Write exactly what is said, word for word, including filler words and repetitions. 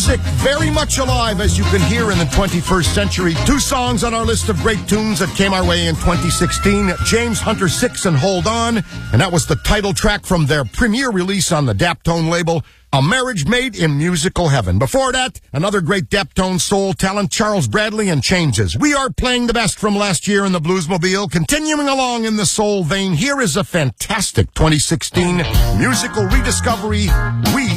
classic, very much alive, as you can hear in the twenty-first century. Two songs on our list of great tunes that came our way in twenty sixteen. James Hunter Six and Hold On. And that was the title track from their premiere release on the Daptone label, A Marriage Made in Musical Heaven. Before that, another great Daptone soul talent, Charles Bradley and Changes. We are playing the best from last year in the Bluesmobile. Continuing along in the soul vein, here is a fantastic twenty sixteen musical rediscovery, We